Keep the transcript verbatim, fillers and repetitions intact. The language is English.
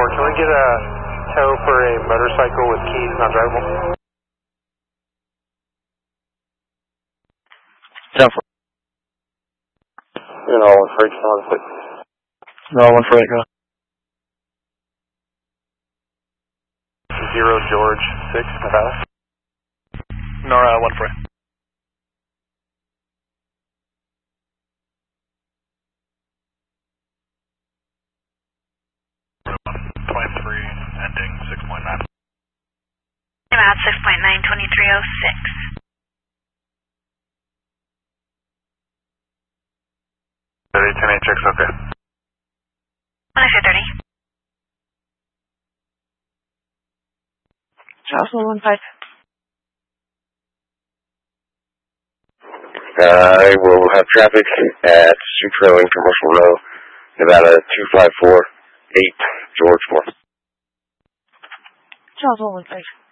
can we get a tow for a motorcycle with keys not drivable? ten four. You know, one for eight, please. No, one for eight, go. Zero George six, Nevada. Nora, one for eight. twenty-three, ending six point nine. I'm at six point nine, twenty-three oh six. thirty, ten eight, checks, okay. twenty-three thirty. Jocelyn one five. I will have traffic at Sutro and Commercial Row, Nevada two five four eight, George four. Jocelyn one five.